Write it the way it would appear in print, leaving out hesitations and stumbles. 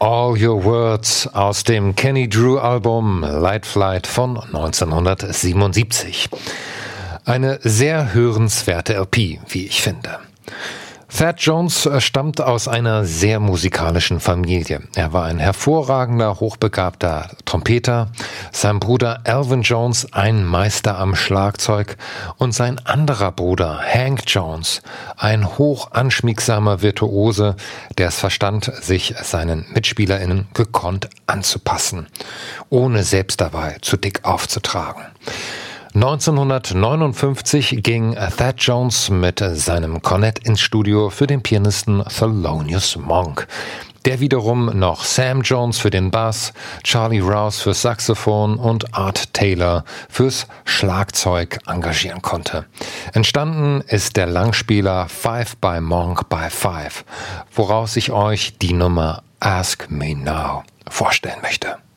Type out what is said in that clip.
All Your Words aus dem Kenny Drew Album Light Flight von 1977. Eine sehr hörenswerte LP, wie ich finde. Thad Jones stammt aus einer sehr musikalischen Familie. Er war ein hervorragender, hochbegabter Trompeter, sein Bruder Alvin Jones ein Meister am Schlagzeug und sein anderer Bruder Hank Jones ein hoch anschmiegsamer Virtuose, der es verstand, sich seinen MitspielerInnen gekonnt anzupassen, ohne selbst dabei zu dick aufzutragen. 1959 ging Thad Jones mit seinem Cornet ins Studio für den Pianisten Thelonious Monk, der wiederum noch Sam Jones für den Bass, Charlie Rouse fürs Saxophon und Art Taylor fürs Schlagzeug engagieren konnte. Entstanden ist der Langspieler Five by Monk by Five, woraus ich euch die Nummer Ask Me Now vorstellen möchte.